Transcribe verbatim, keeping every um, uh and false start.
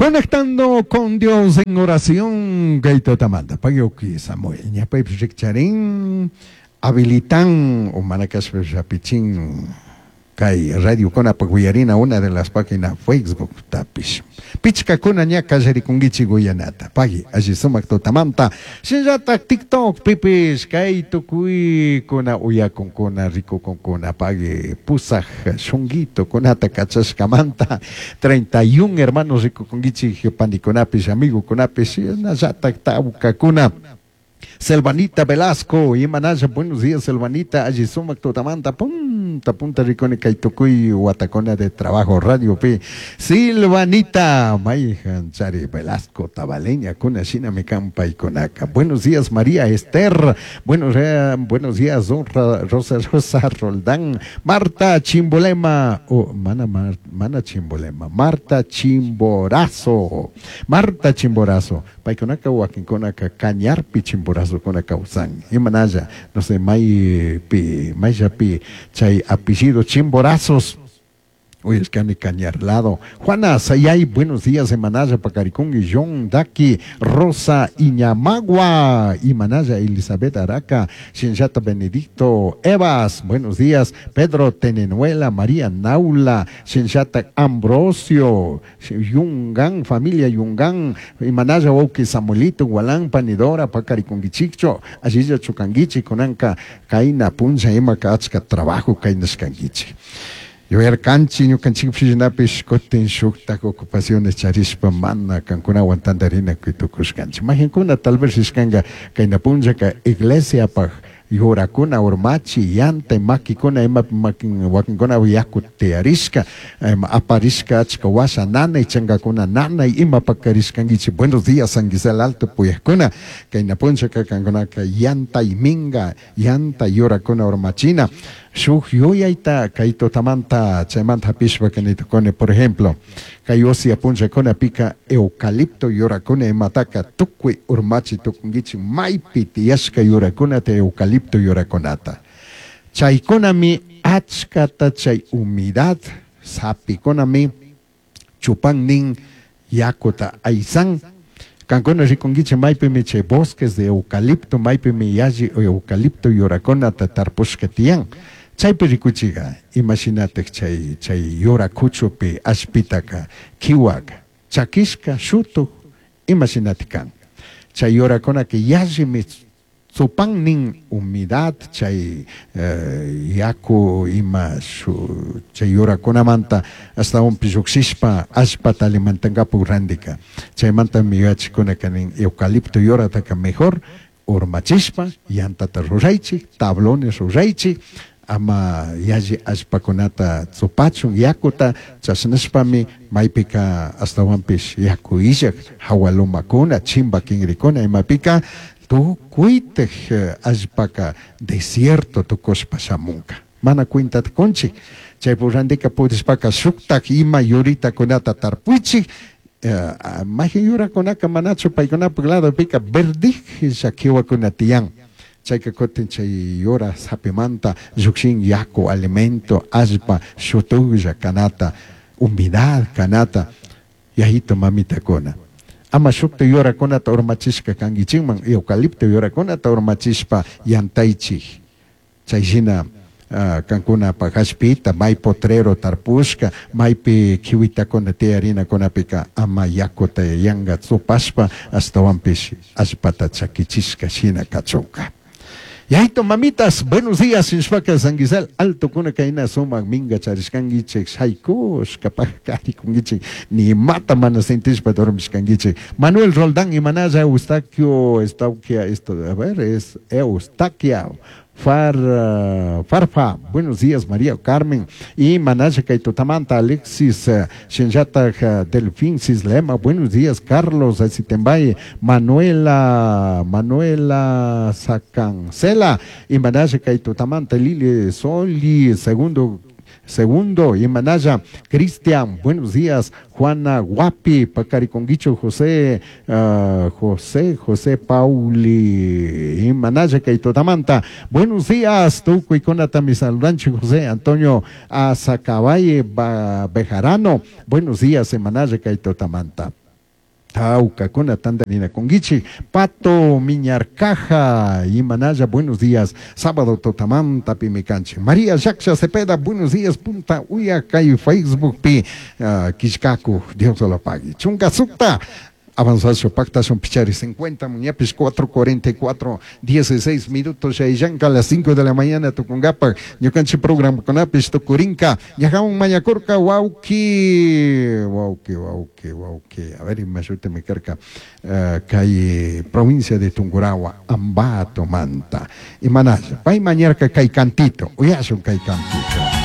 Conectando con Dios en oración, Gaito Tamanda, Payoki Samuel, Ñapay Charín, habilitan o Manacas Pichín, Kai Radio Kona Paguyarina, una de las páginas Facebook, Tapis. Pichka Kuna Ñaka Jarikungichi Guyanata, Pagi, Ajisumak Totamanta, Shinjata TikTok, Pipis, Kai Tukui, Kuna Uya con Kuna, Rico con Kuna, Pagi, Pusaj, Shungito, Kunata Kachaskamanta, treinta y un hermanos Rico Kungichi, Paniconapis, amigo Kunapis, Najata Tauka Kuna. Selvanita Velasco, Imanaya, buenos días, Selvanita, Ajisumak Totamanta, punta, punta ricónica y tocuy, Guatacona de Trabajo, Radio P. Silvanita, Maijan, Chari Velasco, Tabaleña, Cuna, China, Mecampa y Conaca. Buenos días, María Esther, buenos, eh, buenos días, Rosa, Rosa, Rosa Roldán, Marta Chimbolema, oh, Mana, Mar, Mana Chimbolema, Marta Chimborazo, Marta Chimborazo, Paiconaca, Huaquinconaca, Cañarpi Chimborazo. Con la causan, y manaya, no sé, may pi, may pi, chay apellido Chimborazos. Hoy es que han cañarlado. Juana Sayay, buenos días, Manaya Pacaricún y John Daki, Rosa Iñamagua, y Manaya Elizabeth Araca, Shinjata Benedicto Evas, buenos días, Pedro Tenenuela, María Naula, Shinjata Ambrosio, Yungan, familia Yungan, y Manaya Oki Samuelito, Gualán, Panidora, Pacaricún y Chicho, Ajilla Chucanguichi, Conanca, Caina Punza, Ema Kachka, trabajo, Caina Scanguichi. Yo era canchi, yo canchi pishinapish, cotin shukta, ocupaciones charispa, mana, cancuna aguantandarina, que tu cuscanchi. Imagina tal vez iskanga, que en la punja, que iglesia, pa, yoracuna, ormachi, yante, makikuna, ema, makin, wakinkuna, viaku, tearisca, aparisca, chkawasa, nana, y changakuna, nana, y ima pacariscangichi. Buenos días, San Giselle Alto, puyacuna, que en la punja, que cancuna, que yanta y minga, yanta, yoracuna, ormachina. Shuk yoyaita kaito tamanta chaimanta pishwa kanito kone, por ejemplo, kayosi apuncha kone pica eucalipto yorakone mataka tukwi urmachi tukungichi maipiti yashka yorakuna te eucalipto yorakonata. Chaikonami achkata chay humedad sapikonami chupan nin yakota aisan. Cancona riconguiche maipe me che bosques de eucalipto maipe me yaji eucalipto yorakonata tarpushketian. Chay pericuchiga, imagínate chay, chay yora kuchupi, aspitaka, kiwaka, chakishka, shutu, imagínate kan. Chay yora kona que yajimi, supan nin humedad, chay uh, yaku ima su, chay yora kona manta, hasta un pijuxispa, aspata alimantanga purandika. Chay manta miyachi kona kanin eucalipto yora taka mejor, urmachispa, yantata ruraichi, tablones ruraichi, ama yaji aspaconata tsopachun yakuta chasnaspami maipika hasta wampish yaku ishak hawalumakuna chimba kingrikuna imapika tu kuitej aspaka desierto tu cospasamunka mana cuenta conchi chay burandika pudispaka shuktak ima yurita kunata tarpuichi uh, maji yura kunaka manacho paikunapa lado pika verdij shakiwa kunatiyan. Chayka kotin chay yora sapimanta, yukshin yako, alimento, aspa, shotuja, kanata, humedad, kanata, yahito mamita kona. Ama shukta yora konata ormachishka kangichingman, eucalipto yora konata ormachishpa yantaichi. Chayjina uh, kankuna pagaspita, mai potrero tarpushka, mai pe kiwita kona te harina kona pika, ama yako ta yanga tsopaspa, hasta wampishi, aspata chakichiska shina kachoka. Yaito mamitas, buenos días, Inshwaka San Giselle Alto kuna kaina soma minga chariskangiche, shaikos, kapakari kungiche, ni mata mana sentis para dormiskangiche. Manuel Roldán y Manaya Eustaquio, Eustaquia, esto, a ver, es Eustaquia. Far, uh, Farfa, buenos días, María Carmen, y Manaya Kaitotamanta, Alexis, uh, Shenjata uh, Delfín Cislema, buenos días, Carlos Asitembaye, Manuela, Manuela Sacancela, y Manaya Kaitotamanta, Lili Soli, segundo, segundo, y Manaya Cristian, buenos días, Juana Guapi, Pacariconguicho, José, uh, José, José Pauli, y Manaya Kaitotamanta, buenos días, Tuco y Conata, mi saludancho, José Antonio Azacabaye Bejarano, buenos días, Manaya Kaitotamanta. Tauca, con la tandanina con Guichi, Pato, Miñarcaja, Imanaya, buenos días, Sábado, Totamanta, Pimicanche, María Jaxa Cepeda, buenos días, Punta Uyaca y Facebook, Pi, uh, Quiscacu, Dios lo pague, Chungasukta, avanzar su pactación Pichari cincuenta, Muñapis cuatro cuarenta y cuatro, dieciséis minutos, Yayanca a las cinco de la mañana, Tucungapa, Yocanchi programa con Apis, Tucurinca, Yajaun Mayacorca, Wauki, Wauki, Wauki, Wauki, a ver, me me carca, uh, calle, provincia de Tungurahua, Ambato, Manta, y Manaya, Pai Mañarca, Caicantito, Uyashun Caicantito.